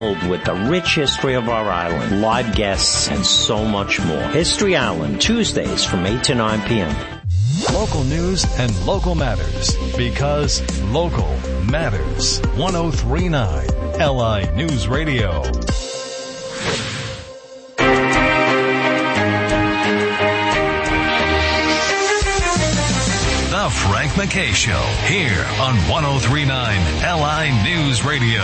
With the rich history of our island, live guests, and so much more. History Island, Tuesdays from 8 to 9 p.m. Local news and local matters, because local matters. 103.9 LI News Radio. The Frank McKay Show, here on 103.9 LI News Radio.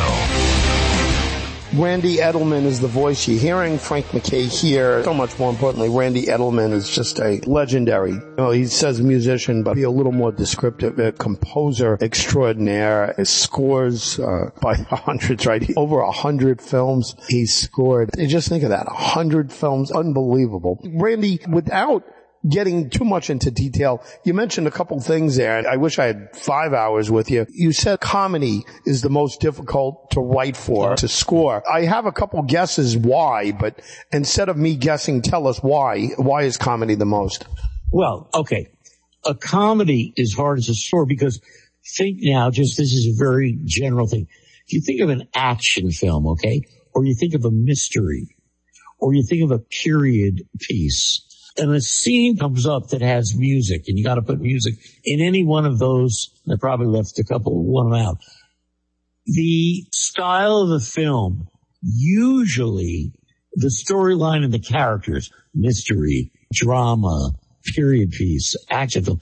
Randy Edelman is the voice you're hearing. Frank McKay here. So much more importantly, Randy Edelman is just a legendary. You know, he says musician, but be a little more descriptive. A composer extraordinaire. His scores by hundreds, right? Over 100 films he's scored. You just think of that. 100 films. Unbelievable. Randy, without getting too much into detail, you mentioned a couple things there. I wish I had 5 hours with you. You said comedy is the most difficult to write for, to score. I have a couple guesses why, but instead of me guessing, tell us why. Why is comedy the most? Well, okay. A comedy is hard as a score because think now, just this is a very general thing. If you think of an action film, okay, or you think of a mystery, or you think of a period piece, and a scene comes up that has music, and you got to put music in any one of those. I probably left one out. The style of the film, usually the storyline and the characters, mystery, drama, period piece, action film,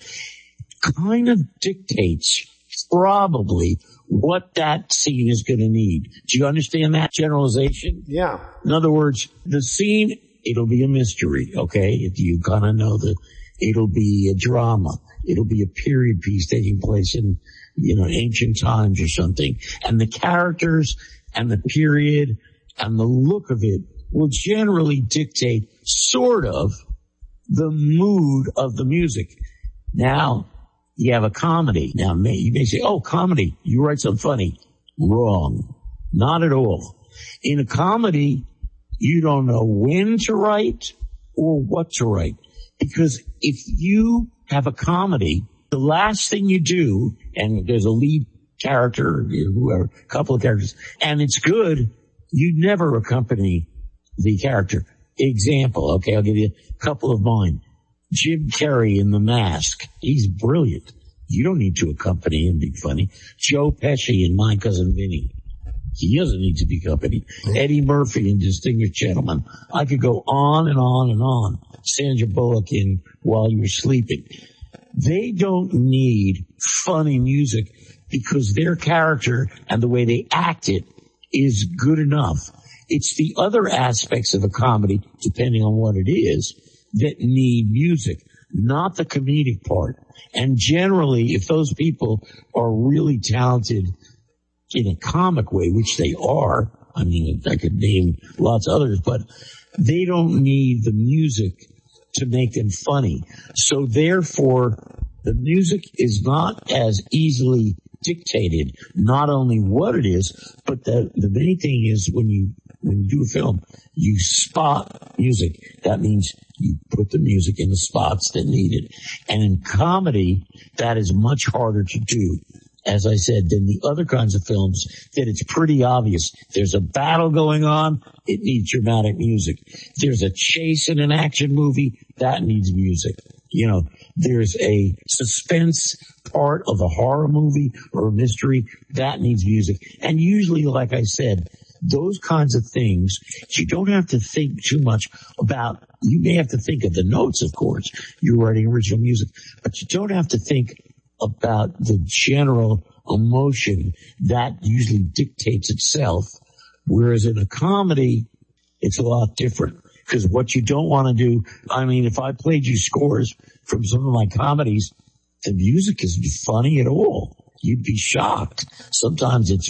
kind of dictates probably what that scene is going to need. Do you understand that generalization? Yeah. In other words, the scene, it'll be a mystery, okay? If you kind of know that it'll be a drama. It'll be a period piece taking place in, ancient times or something. And the characters and the period and the look of it will generally dictate sort of the mood of the music. Now, you have a comedy. Now, you may say, oh, comedy, you write something funny. Wrong. Not at all. In a comedy, you don't know when to write or what to write. Because if you have a comedy, the last thing you do, and there's a lead character, whoever, a couple of characters, and it's good, you never accompany the character. Example, okay, I'll give you a couple of mine. Jim Carrey in The Mask. He's brilliant. You don't need to accompany him, be funny. Joe Pesci in My Cousin Vinny. He doesn't need to be accompanied. Eddie Murphy in Distinguished Gentleman. I could go on and on and on. Sandra Bullock in While You're Sleeping. They don't need funny music because their character and the way they act it is good enough. It's the other aspects of a comedy, depending on what it is, that need music, not the comedic part. And generally, if those people are really talented in a comic way, which they are, I mean, I could name lots of others, but they don't need the music to make them funny. So therefore, the music is not as easily dictated, not only what it is, but the main thing is when you do a film, you spot music. That means you put the music in the spots that need it. And in comedy, that is much harder to do, as I said, than the other kinds of films that it's pretty obvious. There's a battle going on, it needs dramatic music. There's a chase in an action movie, that needs music. There's a suspense part of a horror movie or a mystery, that needs music. And usually, like I said, those kinds of things, you don't have to think too much about. You may have to think of the notes, of course. You're writing original music, but you don't have to think about the general emotion that usually dictates itself. Whereas in a comedy, it's a lot different. Because what you don't want to do, I mean, if I played you scores from some of my comedies, the music isn't funny at all. You'd be shocked. Sometimes it's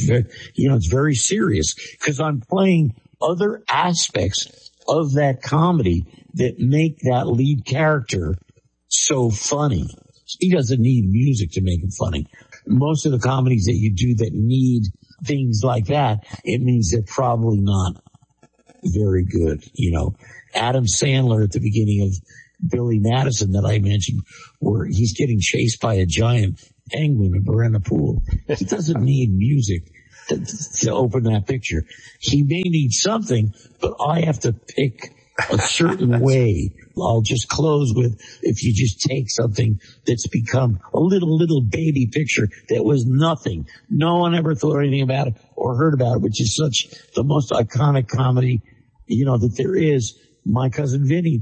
very serious because I'm playing other aspects of that comedy that make that lead character so funny. He doesn't need music to make him funny. Most of the comedies that you do that need things like that, it means they're probably not very good. Adam Sandler at the beginning of Billy Madison that I mentioned, where he's getting chased by a giant penguin in Buena Pool. He doesn't need music to open that picture. He may need something, but I have to pick a certain way. I'll just close with, if you just take something that's become a little baby picture that was nothing. No one ever thought anything about it or heard about it, which is such the most iconic comedy, that there is. My Cousin Vinny.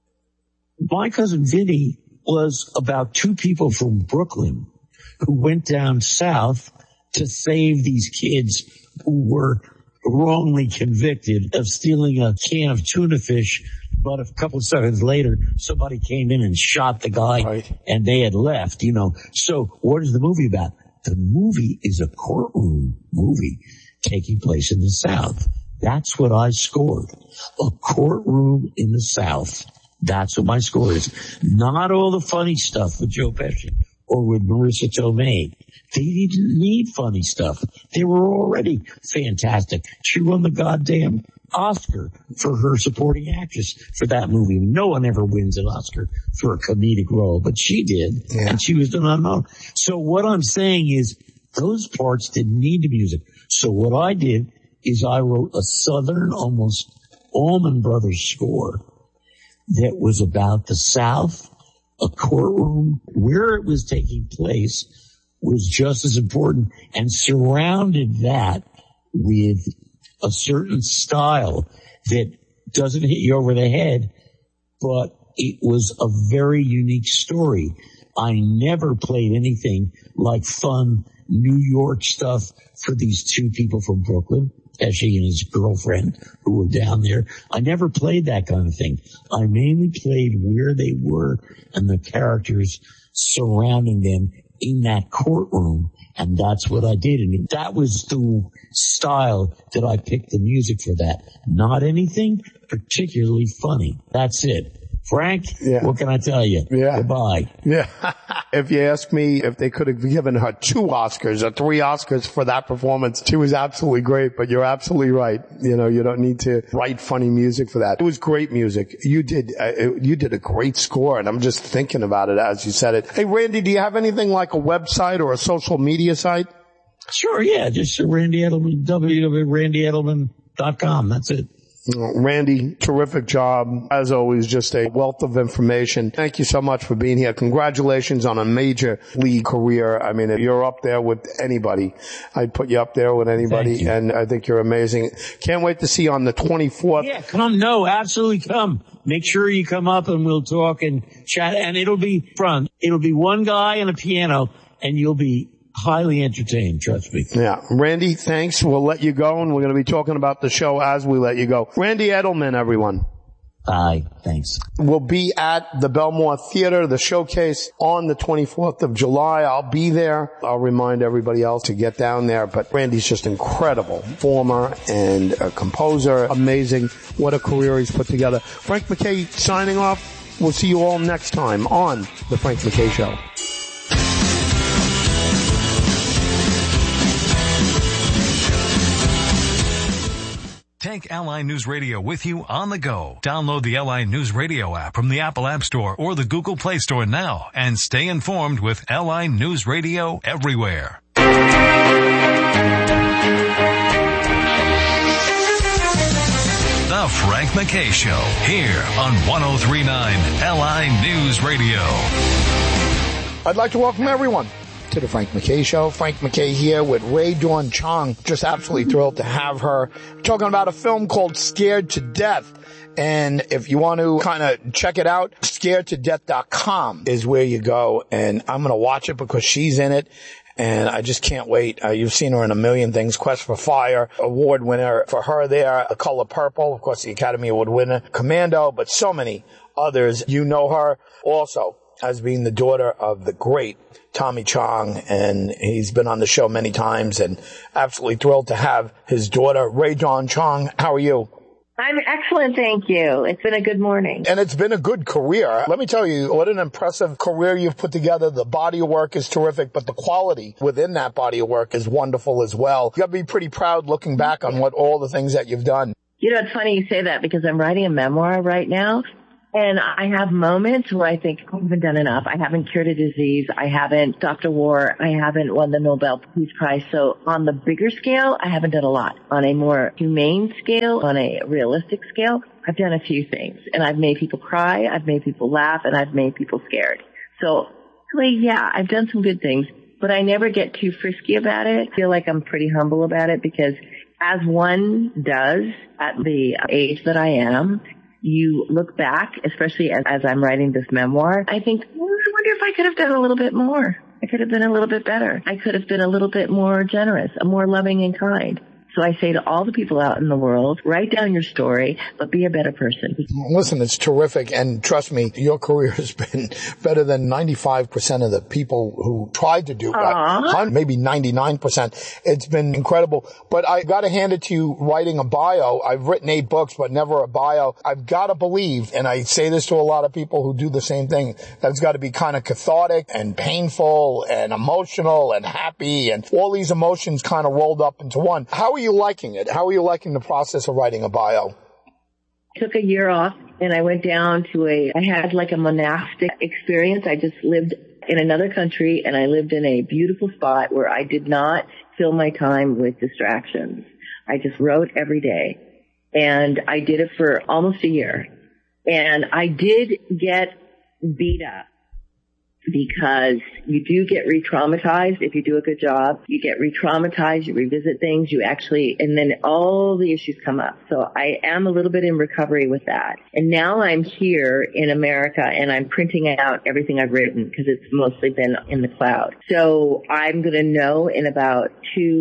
My Cousin Vinny was about two people from Brooklyn who went down south to save these kids who were wrongly convicted of stealing a can of tuna fish, but a couple of seconds later, somebody came in and shot the guy, right, and they had left, So what is the movie about? The movie is a courtroom movie taking place in the South. That's what I scored. A courtroom in the South. That's what my score is. Not all the funny stuff with Joe Pesci or with Marissa Tomei. They didn't need funny stuff. They were already fantastic. She won the goddamn Oscar for her supporting actress for that movie. No one ever wins an Oscar for a comedic role, but she did, and she was an unknown. So what I'm saying is those parts didn't need the music. So what I did is I wrote a Southern, almost Allman Brothers score that was about the South, a courtroom, where it was taking place was just as important, and surrounded that with a certain style that doesn't hit you over the head, but it was a very unique story. I never played anything like fun New York stuff for these two people from Brooklyn, Pesci and his girlfriend who were down there. I never played that kind of thing. I mainly played where they were and the characters surrounding them in that courtroom, and that's what I did. And that was the style that I picked the music for that. Not anything particularly funny. That's it. Frank, what can I tell you? Goodbye. If you ask me if they could have given her 2 Oscars or 3 Oscars for that performance, she was absolutely great, but you're absolutely right. You don't need to write funny music for that. It was great music. You did a great score, and I'm just thinking about it as you said it. Hey, Randy, do you have anything like a website or a social media site? Sure, just Randy Edelman, www.randyedelman.com. That's it. Randy, terrific job. As always, just a wealth of information. Thank you so much for being here. Congratulations on a major league career. I mean, you're up there with anybody. I'd put you up there with anybody, and I think you're amazing. Can't wait to see you on the 24th. Yeah, come. No, absolutely come. Make sure you come up and we'll talk and chat, and it'll be fun. It'll be one guy and a piano, and you'll be highly entertained, trust me. Yeah. Randy, thanks. We'll let you go, and we're going to be talking about the show as we let you go. Randy Edelman, everyone. Bye. Thanks. We'll be at the Belmore Theater, the showcase, on the 24th of July. I'll be there. I'll remind everybody else to get down there. But Randy's just incredible. Performer and a composer. Amazing. What a career he's put together. Frank MacKay signing off. We'll see you all next time on The Frank MacKay Show. Take LI News Radio with you on the go. Download the LI News Radio app from the Apple App Store or the Google Play Store now and stay informed with LI News Radio everywhere. The Frank MacKay Show, here on 103.9 LI News Radio. I'd like to welcome everyone to the Frank MacKay Show. Frank MacKay here with Rae Dawn Chong. Just absolutely thrilled to have her. We're talking about a film called Scared to Death. And if you want to kind of check it out, scaredtodeath.com is where you go. And I'm going to watch it because she's in it. And I just can't wait. You've seen her in a million things. Quest for Fire, award winner for her there. The Color Purple, of course, the Academy Award winner. Commando, but so many others. You know her also as being the daughter of the great Tommy Chong, and he's been on the show many times, and absolutely thrilled to have his daughter, Rae Dawn Chong. How are you? I'm excellent, thank you. It's been a good morning. And it's been a good career. Let me tell you, what an impressive career you've put together. The body of work is terrific, but the quality within that body of work is wonderful as well. You got to be pretty proud looking back on all the things that you've done. You know, it's funny you say that because I'm writing a memoir right now, And I have moments where I think, I haven't done enough. I haven't cured a disease. I haven't stopped a war. I haven't won the Nobel Peace Prize. So on the bigger scale, I haven't done a lot. On a more humane scale, on a realistic scale, I've done a few things. And I've made people cry, I've made people laugh, and I've made people scared. So, yeah, I've done some good things, but I never get too frisky about it. I feel like I'm pretty humble about it because as one does at the age that I am, you look back, especially as I'm writing this memoir, I think, well, I wonder if I could have done a little bit more. I could have been a little bit better. I could have been a little bit more generous, more loving and kind. So I say to all the people out in the world, write down your story, but be a better person. Listen, it's terrific. And trust me, your career has been better than 95% of the people who tried to do that. Maybe 99%. It's been incredible. But I got to hand it to you writing a bio. I've written 8 books, but never a bio. I've got to believe, and I say this to a lot of people who do the same thing, that it's got to be kind of cathartic and painful and emotional and happy and all these emotions kind of rolled up into one. How are you liking it? How are you liking the process of writing a bio? I took a year off and I went down to I had like a monastic experience. I just lived in another country and I lived in a beautiful spot where I did not fill my time with distractions. I just wrote every day and I did it for almost a year. And I did get beat up because you do get re-traumatized if you do a good job. You get re-traumatized, you revisit things, and then all the issues come up. So I am a little bit in recovery with that. And now I'm here in America and I'm printing out everything I've written because it's mostly been in the cloud. So I'm going to know in about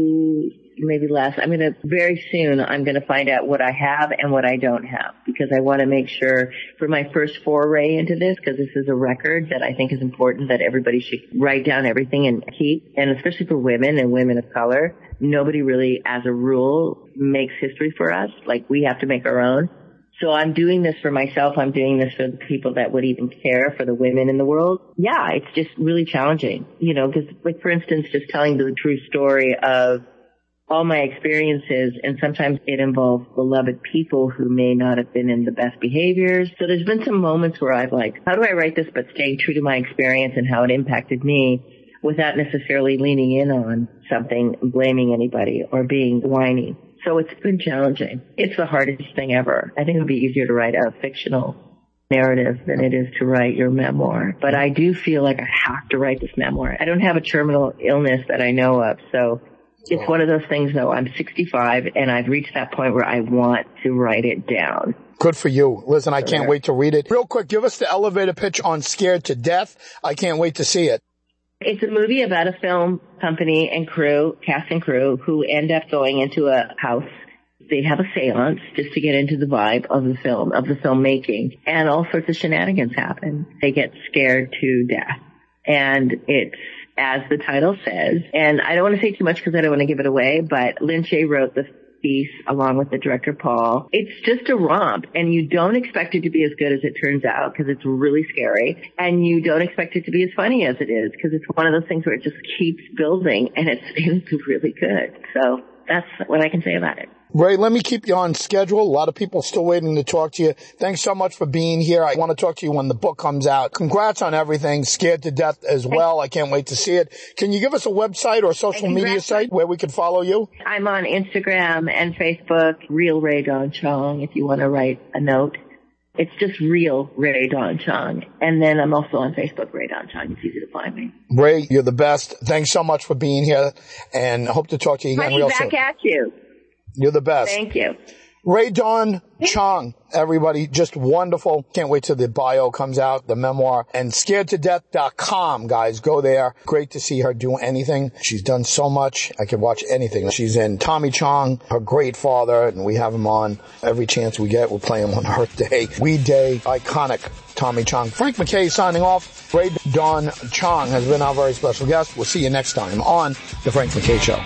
2, maybe less. Very soon I'm going to find out what I have and what I don't have because I want to make sure for my first foray into this, because this is a record that I think is important that everybody should write down everything and keep. And especially for women and women of color, nobody really, as a rule, makes history for us. Like we have to make our own. So I'm doing this for myself. I'm doing this for the people that would even care, for the women in the world. Yeah, it's just really challenging, because like for instance, just telling the true story of all my experiences, and sometimes it involves beloved people who may not have been in the best behaviors. So there's been some moments where I've how do I write this but staying true to my experience and how it impacted me without necessarily leaning in on something, blaming anybody or being whiny. So it's been challenging. It's the hardest thing ever. I think it would be easier to write a fictional narrative than it is to write your memoir. But I do feel like I have to write this memoir. I don't have a terminal illness that I know of, so it's one of those things, though. I'm 65, and I've reached that point where I want to write it down. Good for you. Listen, I can't wait to read it. Real quick, give us the elevator pitch on Scared to Death. I can't wait to see it. It's a movie about a film company and crew, cast and crew, who end up going into a house. They have a seance just to get into the vibe of the film, of the filmmaking, and all sorts of shenanigans happen. They get scared to death. And it's, as the title says, and I don't want to say too much because I don't want to give it away, but Lin Shaye wrote the piece along with the director Paul. It's just a romp, and you don't expect it to be as good as it turns out because it's really scary, and you don't expect it to be as funny as it is because it's one of those things where it just keeps building, and it's really good. So that's what I can say about it. Ray, let me keep you on schedule. A lot of people still waiting to talk to you. Thanks so much for being here. I want to talk to you when the book comes out. Congrats on everything. Scared to Death as well. I can't wait to see it. Can you give us a website or social media site where we can follow you? I'm on Instagram and Facebook, Real Rae Dawn Chong, if you want to write a note. It's just Real Rae Dawn Chong. And then I'm also on Facebook, Rae Dawn Chong. It's easy to find me. Ray, you're the best. Thanks so much for being here, and hope to talk to you again real soon. Back at you. You're the best. Thank you. Rae Dawn Chong, everybody, just wonderful. Can't wait till the bio comes out, the memoir. And scaredtodeath.com, guys, go there. Great to see her do anything. She's done so much. I could watch anything. She's in Tommy Chong, her great father, and we have him on every chance we get. We'll play him on Earth Day. Weed Day, iconic Tommy Chong. Frank McKay signing off. Rae Dawn Chong has been our very special guest. We'll see you next time on The Frank McKay Show.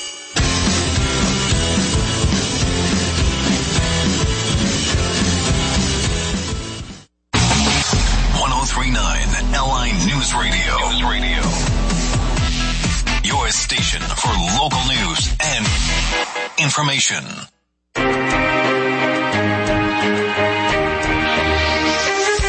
103.9 LI News Radio. Your station for local news and information.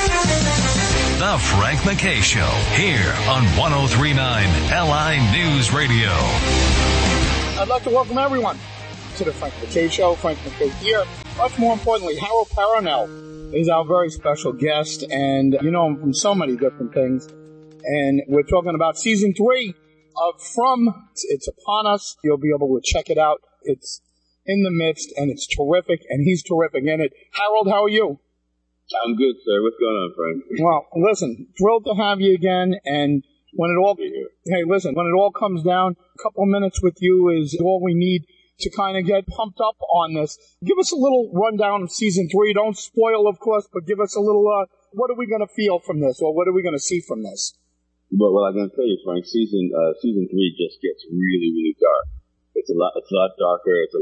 McKay Show, here on 103.9 LI News Radio. I'd like to welcome everyone to the Frank McKay Show. Frank McKay here. Much more importantly, Harold Perrineau is our very special guest, and you know him from so many different things. And we're talking about season 3 of From. It's upon us. You'll be able to check it out. It's in the midst, and it's terrific, and he's terrific in it. Harold, how are you? I'm good, sir. What's going on, Frank? Well, listen, thrilled to have you again, and when it all comes down, a couple of minutes with you is all we need to kind of get pumped up on this. Give us a little rundown of season 3. Don't spoil, of course, but give us a little, what are we going to feel from this, or what are we going to see from this? Well, I'm going to tell you, Frank, season 3 just gets really, really dark. It's a lot darker. It's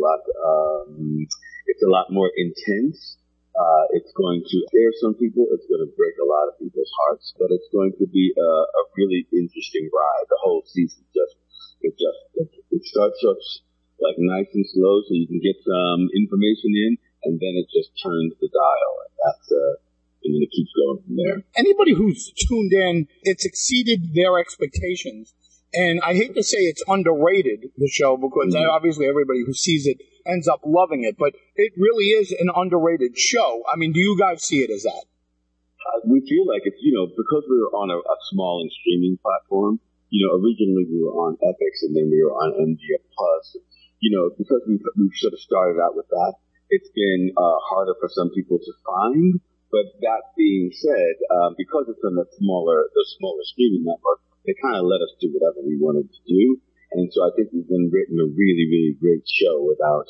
a lot more intense. It's going to scare some people. It's going to break a lot of people's hearts, but it's going to be a really interesting ride. The whole season it starts off like nice and slow, so you can get some information in, and then it just turns the dial. And then it keeps going from there. Anybody who's tuned in, it's exceeded their expectations. And I hate to say it's underrated, the show, because obviously everybody who sees it ends up loving it, but it really is an underrated show. I mean, do you guys see it as that? We feel like it's, because we were on a small and streaming platform, originally we were on Epix and then we were on MGM Plus. Because we've sort of started out with that, it's been harder for some people to find. But that being said, because it's on the smaller streaming network, they kind of let us do whatever we wanted to do. And so I think we've been written a really, really great show without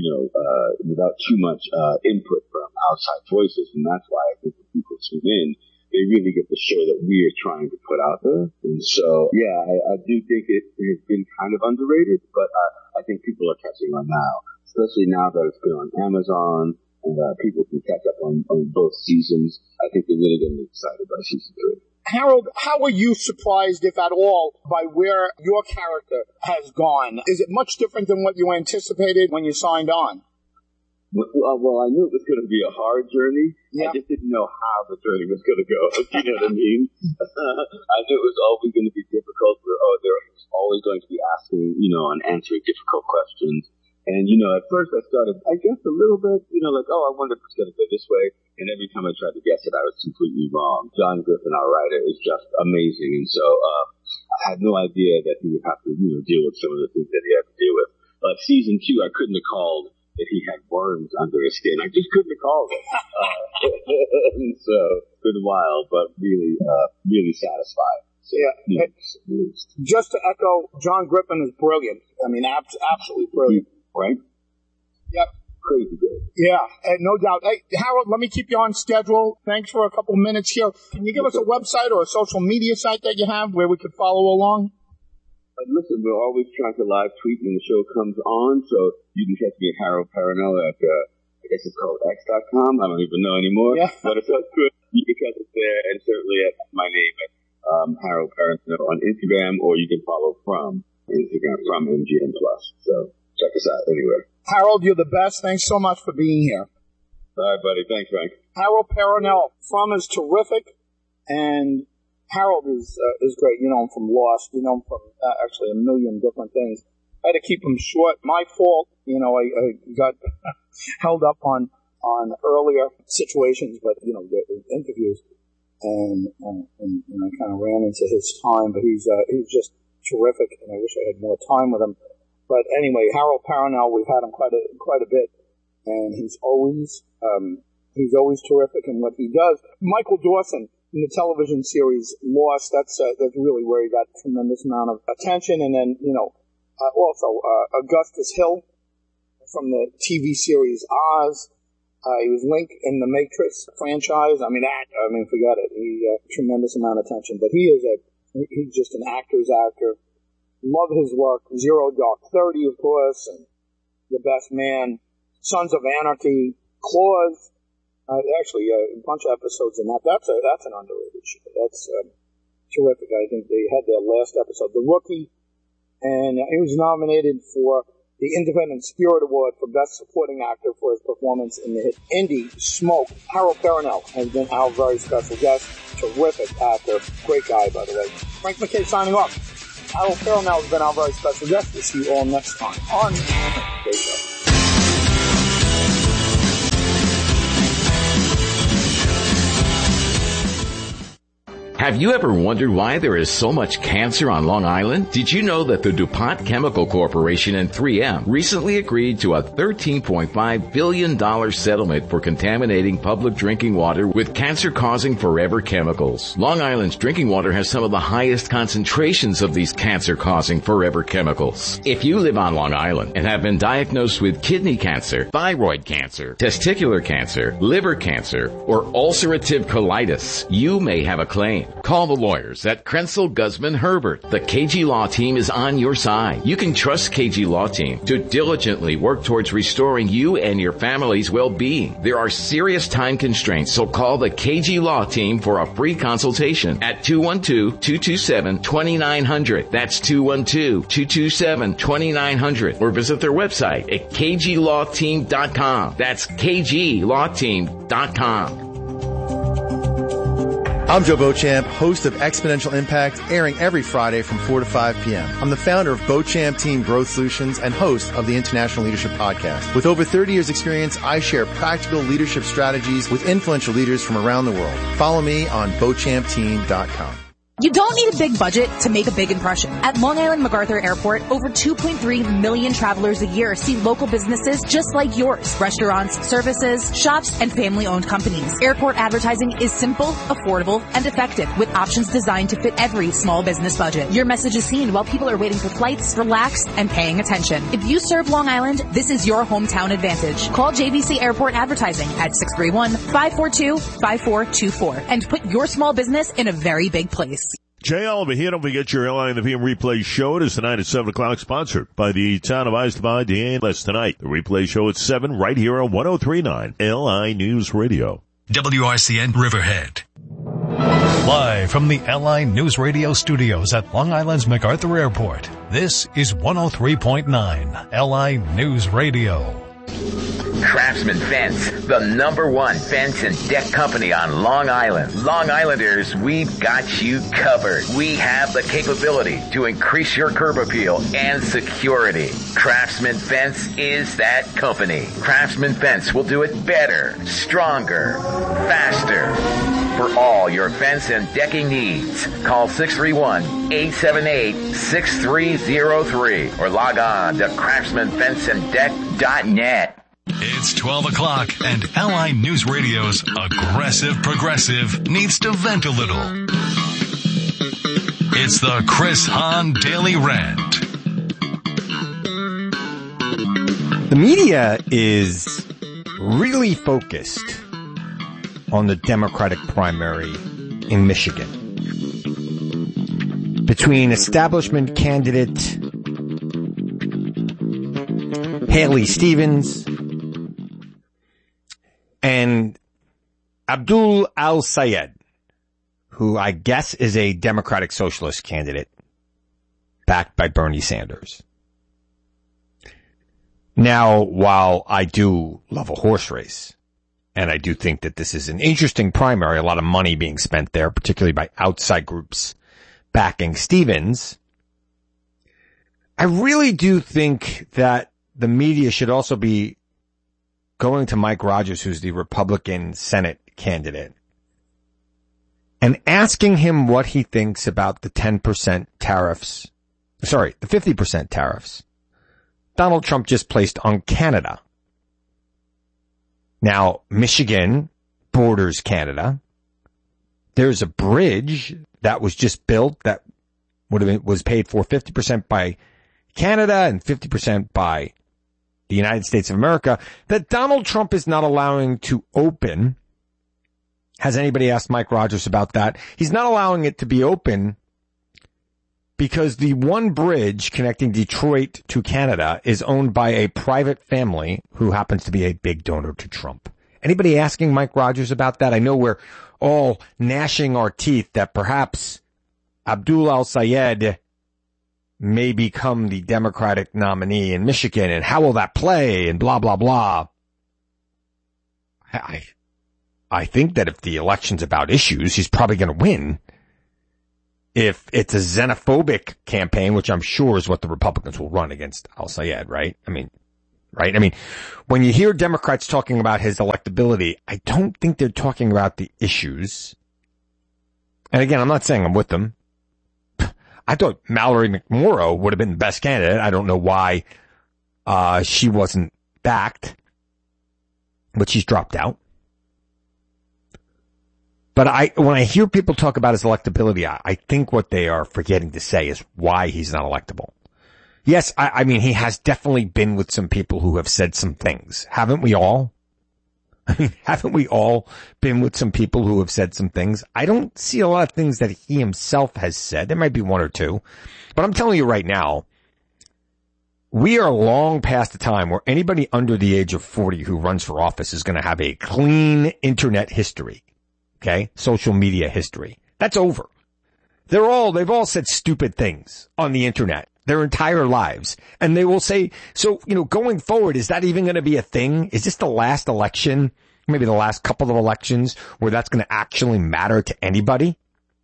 too much input from outside voices. And that's why I think when people tune in, they really get the show that we are trying to put out there. And so, yeah, I do think it has been kind of underrated, but I think people are catching on now, especially now that it's been on Amazon and people can catch up on both seasons. I think they're really getting excited by season 3. Harold, how were you surprised, if at all, by where your character has gone? Is it much different than what you anticipated when you signed on? Well, I knew it was going to be a hard journey. Yeah. I just didn't know how the journey was going to go. You know what I mean? I knew it was always going to be difficult. There was always going to be asking, and answering difficult questions. And, at first I started, I guess, a little bit, I wonder if it's going to go this way. And every time I tried to guess it, I was completely wrong. John Griffin, our writer, is just amazing. And so I had no idea that he would have to, deal with some of the things that he had to deal with. But season 2, I couldn't have called that he had worms under his skin. I just couldn't have called it. And so it's been wild, but really, really satisfied. So, yeah. Just to echo, John Griffin is brilliant. I mean, absolutely brilliant. Right? Yep. Crazy good. Yeah, no doubt. Hey, Harold, let me keep you on schedule. Thanks for a couple minutes here. Can you give us a website or a social media site that you have where we could follow along? Listen, we're always trying to live tweet when the show comes on, so you can catch me at Harold Perrineau at, I guess it's called X.com. I don't even know anymore. Yeah. But it's good. You can catch us there, and certainly at my name at Harold Perrineau on Instagram, or you can follow from Instagram from MGM Plus. So check us out anywhere. Harold, you're the best. Thanks so much for being here. All right, buddy. Thanks, Frank. Harold Perrineau. From is terrific, and Harold is great. You know him from Lost. You know him from actually a million different things. I had to keep him short. My fault. I got held up on earlier situations, but the interviews, and I kind of ran into his time. But he's just terrific, and I wish I had more time with him. But anyway, Harold Perrineau, we've had him quite a bit, and he's always terrific in what he does. Michael Dawson in the television series Lost, that's really where he got a tremendous amount of attention. And then also Augustus Hill from the TV series Oz. He was Link in the Matrix franchise. Forget it. He tremendous amount of attention. But he's just an actor's actor. Love his work. Zero Dark 30, of course, and The Best Man, Sons of Anarchy, Claws. Actually, a bunch of episodes in that. That's an underrated show. That's terrific. I think they had their last episode, The Rookie, and he was nominated for the Independent Spirit Award for Best Supporting Actor for his performance in the hit indie Smoke. Harold Perrineau has been our very special guest. Terrific actor. Great guy, by the way. Frank McKay signing off. Harold Perrineau has been our very special guest. We'll see you all next time on Day Show. Have you ever wondered why there is so much cancer on Long Island? Did you know that the DuPont Chemical Corporation and 3M recently agreed to a $13.5 billion settlement for contaminating public drinking water with cancer-causing forever chemicals? Long Island's drinking water has some of the highest concentrations of these cancer-causing forever chemicals. If you live on Long Island and have been diagnosed with kidney cancer, thyroid cancer, testicular cancer, liver cancer, or ulcerative colitis, you may have a claim. Call the lawyers at Krenzel, Guzman, Herbert. The KG Law Team is on your side. You can trust KG Law Team to diligently work towards restoring you and your family's well-being. There are serious time constraints, so call the KG Law Team for a free consultation at 212-227-2900. That's 212-227-2900. Or visit their website at kglawteam.com. That's kglawteam.com. I'm Joe Beauchamp, host of Exponential Impact, airing every Friday from 4 to 5 p.m. I'm the founder of Beauchamp Team Growth Solutions and host of the International Leadership Podcast. With over 30 years experience, I share practical leadership strategies with influential leaders from around the world. Follow me on BeauchampTeam.com. You don't need a big budget to make a big impression. At Long Island MacArthur Airport, over 2.3 million travelers a year see local businesses just like yours. Restaurants, services, shops, and family-owned companies. Airport advertising is simple, affordable, and effective, with options designed to fit every small business budget. Your message is seen while people are waiting for flights, relaxed, and paying attention. If you serve Long Island, this is your hometown advantage. Call JVC Airport Advertising at 631-542-5424 and put your small business in a very big place. JL over here. Don't forget your LI and the PM replay show. It is tonight at 7 o'clock, sponsored by the town of Islip DALS tonight. The replay show at 7 right here on 103.9 LI News Radio. WRCN Riverhead. Live from the LI News Radio studios at Long Island's MacArthur Airport, this is 103.9 LI News Radio. Craftsman Fence, the #1 fence and deck company on Long Island. Long Islanders, we've got you covered. We have the capability to increase your curb appeal and security. Craftsman Fence is that company. Craftsman Fence will do it better, stronger, faster. For all your fence and decking needs, call 631-878-6303 or log on to craftsmanfenceanddeck.net. It's 12 o'clock and LI News Radio's aggressive progressive needs to vent a little. It's the Chris Hahn Daily Rant. The media is really focused on the Democratic primary in Michigan. Between establishment candidate Haley Stevens and Abdul Al-Sayed, who I guess is a Democratic Socialist candidate backed by Bernie Sanders. Now, while I do love a horse race, and I do think that this is an interesting primary, a lot of money being spent there, particularly by outside groups backing Stevens, I really do think that the media should also be going to Mike Rogers, who's the Republican Senate candidate, and asking him what he thinks about the 10% tariffs, the 50% tariffs Donald Trump just placed on Canada. Now, Michigan borders Canada. There's a bridge that was just built that was paid for 50% by Canada and 50% by the United States of America that Donald Trump is not allowing to open. Has anybody asked Mike Rogers about that? He's not allowing it to be open because the one bridge connecting Detroit to Canada is owned by a private family who happens to be a big donor to Trump. Anybody asking Mike Rogers about that? I know we're all gnashing our teeth that perhaps Abdul Al-Sayed may become the Democratic nominee in Michigan, and how will that play, and blah, blah, blah. I think that if the election's about issues, he's probably going to win. If it's a xenophobic campaign, which I'm sure is what the Republicans will run against Al-Sayed, right? I mean, when you hear Democrats talking about his electability, I don't think they're talking about the issues. And again, I'm not saying I'm with them. I thought Mallory McMorrow would have been the best candidate. I don't know why, she wasn't backed, but she's dropped out. But when I hear people talk about his electability, I think what they are forgetting to say is why he's not electable. Yes, I mean, he has definitely been with some people who have said some things. Haven't we all? I mean, haven't we all been with some people who have said some things? I don't see a lot of things that he himself has said. There might be one or two. But I'm telling you right now, we are long past the time where anybody under the age of 40 who runs for office is going to have a clean internet history. Okay? Social media history. That's over. They've all said stupid things on the internet their entire lives. And they will say, so, going forward, is that even going to be a thing? Is this the last election, maybe the last couple of elections, where that's going to actually matter to anybody?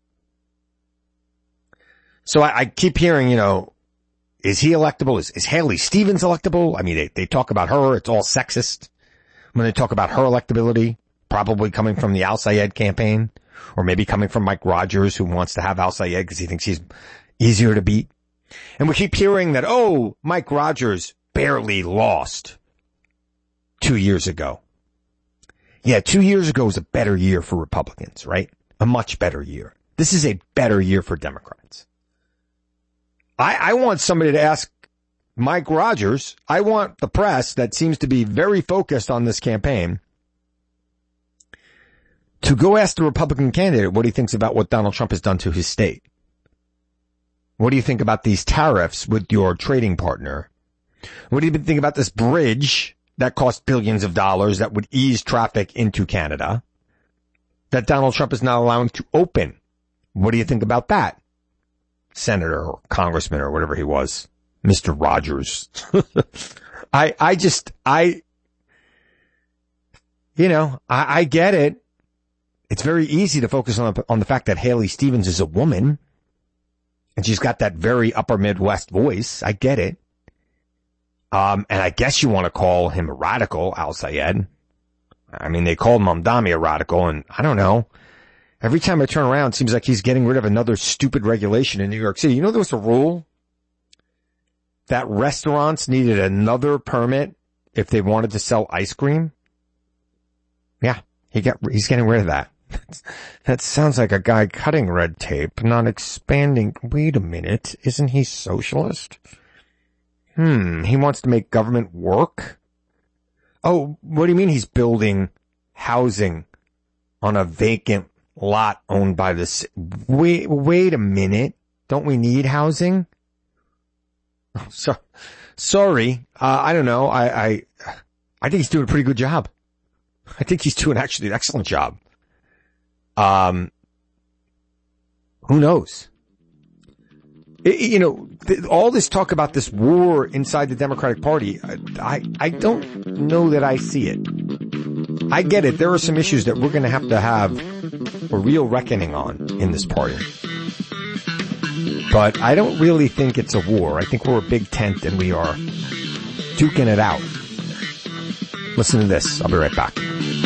So I keep hearing, is he electable? Is Haley Stevens electable? I mean, they talk about her. It's all sexist when they talk about her electability. Probably coming from the Al-Sayed campaign, or maybe coming from Mike Rogers, who wants to have Al-Sayed because he thinks he's easier to beat. And we keep hearing that, Mike Rogers barely lost 2 years ago. Yeah, 2 years ago was a better year for Republicans, right? A much better year. This is a better year for Democrats. I want somebody to ask Mike Rogers, I want the press that seems to be very focused on this campaign to go ask the Republican candidate what he thinks about what Donald Trump has done to his state. What do you think about these tariffs with your trading partner? What do you think about this bridge that cost billions of dollars that would ease traffic into Canada that Donald Trump is not allowing to open? What do you think about that? Senator or congressman or whatever he was, Mr. Rogers. I get it. It's very easy to focus on the fact that Haley Stevens is a woman and she's got that very upper Midwest voice. I get it. And I guess you want to call him a radical, Al-Sayed. I mean, they called Mamdani a radical, and I don't know. Every time I turn around, it seems like he's getting rid of another stupid regulation in New York City. There was a rule that restaurants needed another permit if they wanted to sell ice cream. Yeah, he's getting rid of that. That sounds like a guy cutting red tape, not expanding. Wait a minute. Isn't he socialist? He wants to make government work? Oh, what do you mean he's building housing on a vacant lot owned by the city? Wait a minute. Don't we need housing? Oh, sorry. I don't know. I think he's doing a pretty good job. I think he's doing actually an excellent job. Who knows? All this talk about this war inside the Democratic Party, I don't know that I see it. I get it. There are some issues that we're going to have a real reckoning on in this party. But I don't really think it's a war. I think we're a big tent and we are duking it out. Listen to this. I'll be right back.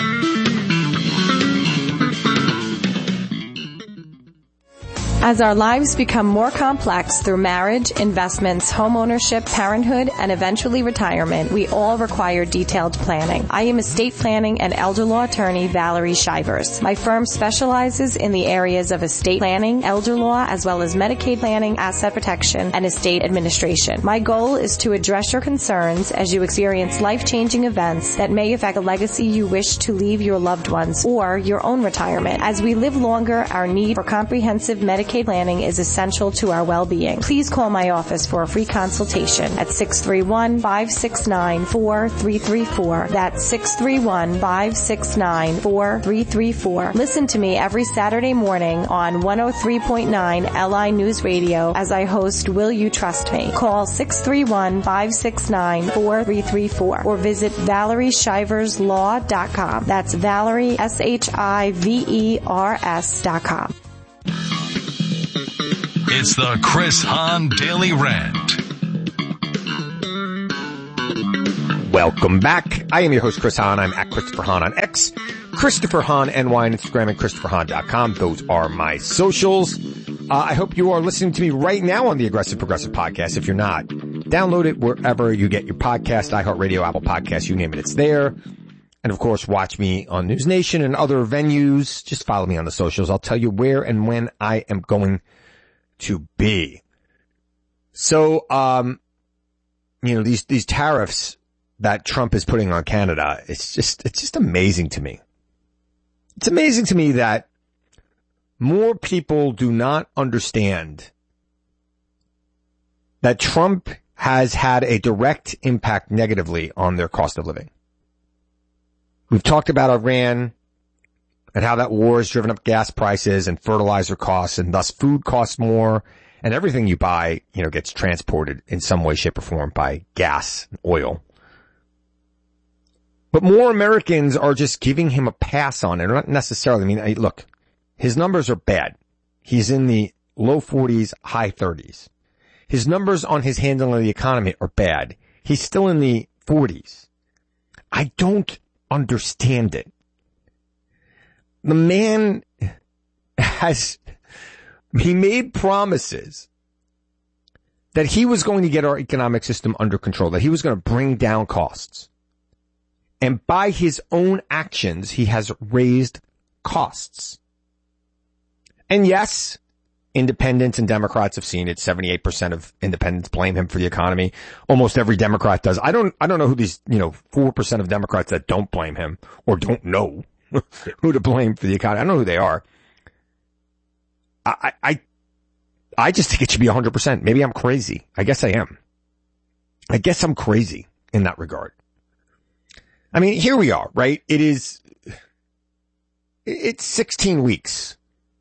As our lives become more complex through marriage, investments, homeownership, parenthood, and eventually retirement, we all require detailed planning. I am estate planning and elder law attorney Valerie Shivers. My firm specializes in the areas of estate planning, elder law, as well as Medicaid planning, asset protection, and estate administration. My goal is to address your concerns as you experience life-changing events that may affect the legacy you wish to leave your loved ones or your own retirement. As we live longer, our need for comprehensive Medicaid 401k planning is essential to our well-being. Please call my office for a free consultation at 631-569-4334. That's 631-569-4334. Listen to me every Saturday morning on 103.9 LI News Radio as I host Will You Trust Me? Call 631-569-4334 or visit ValerieShiversLaw.com. That's Valerie, SHIVERS.com. It's the Chris Hahn Daily Rant. Welcome back. I am your host, Chris Hahn. I'm at Christopher Hahn on X, Christopher Hahn NY on Instagram, and ChristopherHahn.com. Those are my socials. I hope you are listening to me right now on the Aggressive Progressive Podcast. If you're not, download it wherever you get your podcast, iHeartRadio, Apple Podcasts, you name it, it's there. And of course, watch me on News Nation and other venues. Just follow me on the socials. I'll tell you where and when I am going to be. So, these tariffs that Trump is putting on Canada, it's just amazing to me. It's amazing to me that more people do not understand that Trump has had a direct impact negatively on their cost of living. We've talked about Iran and how that war has driven up gas prices and fertilizer costs, and thus food costs more, and everything you buy, gets transported in some way, shape, or form by gas and oil. But more Americans are just giving him a pass on it. Not necessarily. Look, his numbers are bad. He's in the low 40s, high 30s. His numbers on his handling of the economy are bad. He's still in the 40s. I don't understand it. The man he made promises that he was going to get our economic system under control, that he was going to bring down costs. And by his own actions, he has raised costs. And yes, independents and Democrats have seen it. 78% of independents blame him for the economy. Almost every Democrat does. I don't know who these, 4% of Democrats that don't blame him or don't know who to blame for the economy. I don't know who they are. I just think it should be 100%. Maybe I'm crazy. I guess I am. I guess I'm crazy in that regard. Here we are, right? It's 16 weeks.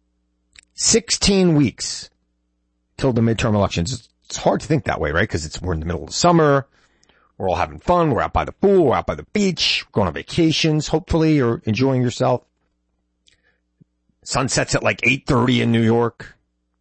16 weeks till the midterm elections. It's hard to think that way, right? Because we're in the middle of the summer. We're all having fun. We're out by the pool. We're out by the beach. We're going on vacations, hopefully, or enjoying yourself. Sunsets at like 8:30 in New York.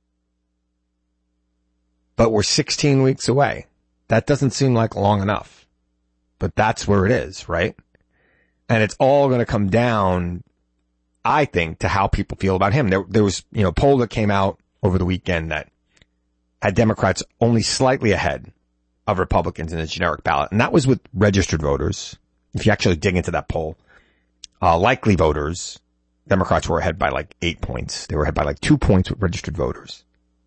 But we're 16 weeks away. That doesn't seem like long enough. But that's where it is, right? And it's all going to come down, I think, to how people feel about him. There was, a poll that came out over the weekend that had Democrats only slightly ahead of Republicans in the generic ballot. And that was with registered voters. If you actually dig into that poll, likely voters, Democrats were ahead by like 8 points. They were ahead by like 2 points with registered voters.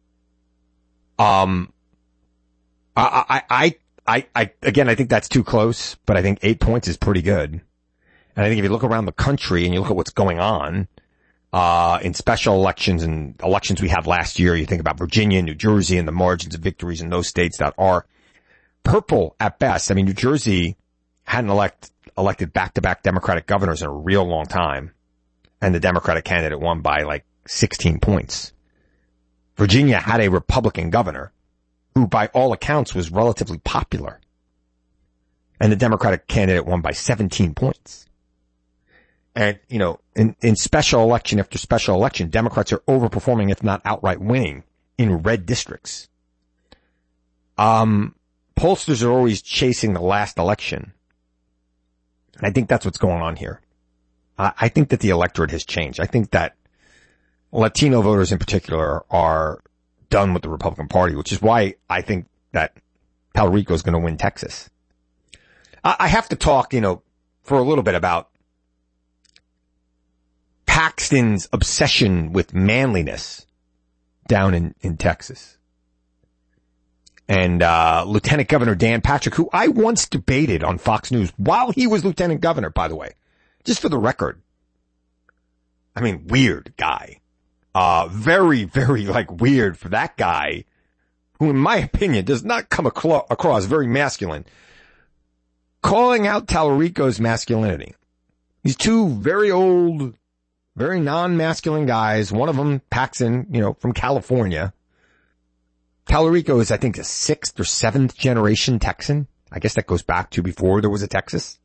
Again, I think that's too close, but I think 8 points is pretty good. And I think if you look around the country and you look at what's going on, in special elections and elections we had last year, you think about Virginia, New Jersey, and the margins of victories in those states that are purple at best. New Jersey hadn't elected back-to-back Democratic governors in a real long time. And the Democratic candidate won by like 16 points. Virginia had a Republican governor who by all accounts was relatively popular. And the Democratic candidate won by 17 points. And, in special election after special election, Democrats are overperforming, if not outright winning, in red districts. Pollsters are always chasing the last election. And I think that's what's going on here. I think that the electorate has changed. I think that Latino voters in particular are done with the Republican Party, which is why I think that Talerico is going to win Texas. I have to talk, for a little bit about Paxton's obsession with manliness down in Texas. And Lieutenant Governor Dan Patrick, who I once debated on Fox News while he was Lieutenant Governor, by the way, just for the record. Weird guy. very, very weird for that guy, who in my opinion does not come across very masculine, calling out Tallarico's masculinity. These two very old, very non-masculine guys, one of them Paxson, from California. Tallarico is, I think, a 6th or 7th generation Texan. I guess that goes back to before there was a Texas.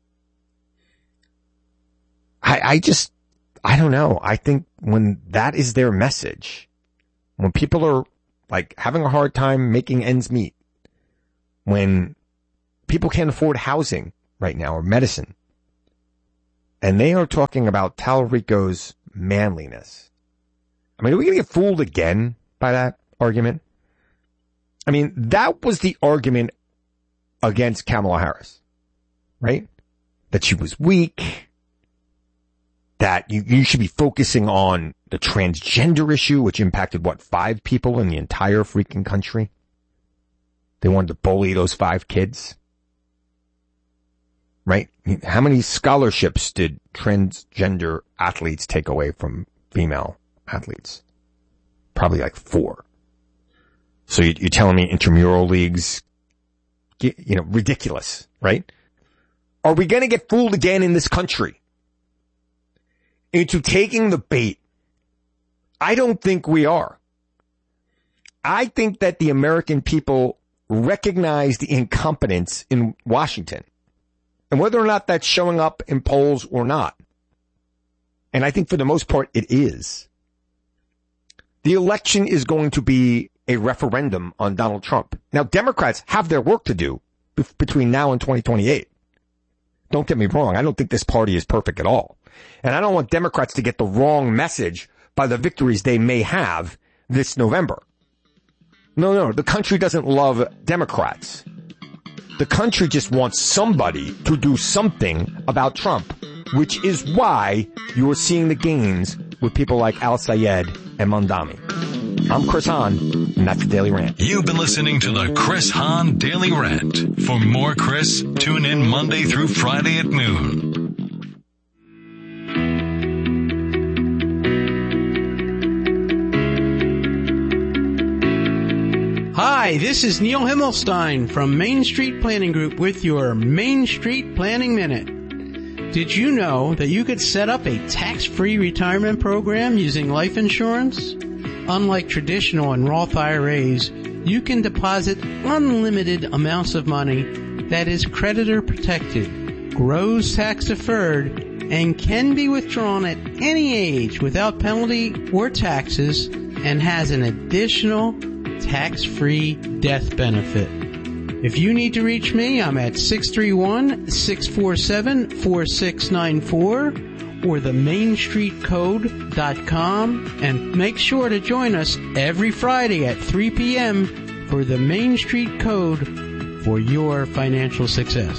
I don't know. I think when that is their message, when people are having a hard time making ends meet, when people can't afford housing right now or medicine, and they are talking about Tallarico's manliness. I mean, are we going to get fooled again by that argument? I mean, that was the argument against Kamala Harris, right? That she was weak, that you should be focusing on the transgender issue, which impacted, 5 people in the entire freaking country? They wanted to bully those 5 kids, right? How many scholarships did transgender athletes take away from female athletes? Probably 4. So you're telling me intramural leagues, ridiculous, right? Are we going to get fooled again in this country into taking the bait? I don't think we are. I think that the American people recognize the incompetence in Washington, and whether or not that's showing up in polls or not. And I think for the most part it is. The election is going to be a referendum on Donald Trump. Now, Democrats have their work to do between now and 2028. Don't get me wrong. I don't think this party is perfect at all. And I don't want Democrats to get the wrong message by the victories they may have this November. No. The country doesn't love Democrats. The country just wants somebody to do something about Trump, which is why you are seeing the gains with people like Al Sayed and Mondami. I'm Chris Hahn, and that's the Daily Rant. You've been listening to the Chris Hahn Daily Rant. For more Chris, tune in Monday through Friday at noon. Hi, this is Neil Himmelstein from Main Street Planning Group with your Main Street Planning Minute. Did you know that you could set up a tax-free retirement program using life insurance? Unlike traditional and Roth IRAs, you can deposit unlimited amounts of money that is creditor protected, grows tax deferred, and can be withdrawn at any age without penalty or taxes, and has an additional tax-free death benefit. If you need to reach me, I'm at 631-647-4694 or themainstreetcode.com, and make sure to join us every Friday at 3 p.m. for the Main Street Code for your financial success.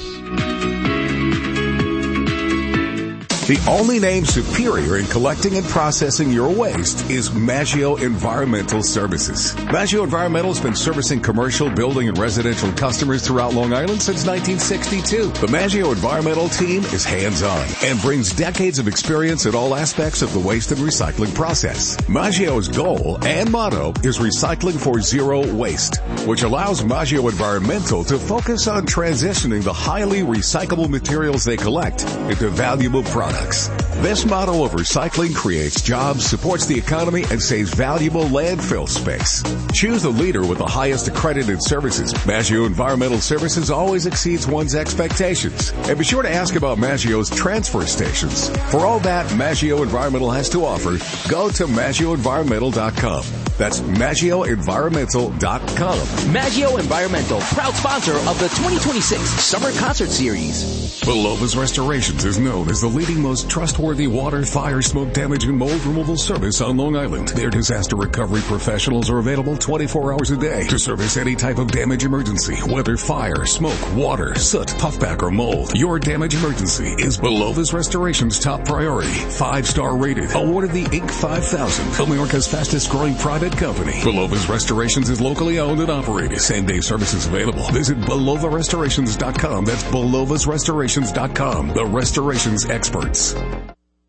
The only name superior in collecting and processing your waste is Maggio Environmental Services. Maggio Environmental has been servicing commercial, building, and residential customers throughout Long Island since 1962. The Maggio Environmental team is hands-on and brings decades of experience in all aspects of the waste and recycling process. Maggio's goal and motto is recycling for zero waste, which allows Maggio Environmental to focus on transitioning the highly recyclable materials they collect into valuable products. This model of recycling creates jobs, supports the economy, and saves valuable landfill space. Choose the leader with the highest accredited services. Maggio Environmental Services always exceeds one's expectations. And be sure to ask about Maggio's transfer stations. For all that Maggio Environmental has to offer, go to MaggioEnvironmental.com. That's MaggioEnvironmental.com. Maggio Environmental, proud sponsor of the 2026 Summer Concert Series. Belova's Restorations is known as the leading most trustworthy water, fire, smoke damage, and mold removal service on Long Island. Their disaster recovery professionals are available 24 hours a day to service any type of damage emergency, whether fire, smoke, water, soot, puffback, or mold. Your damage emergency is Belova's Restorations' top priority. 5-star rated, awarded the Inc. 5000, America's fastest growing private company. Belova's Restorations is locally owned and operated. Same-day services available. Visit BelovaRestorations.com. That's BelovaRestorations.com. The Restorations Experts.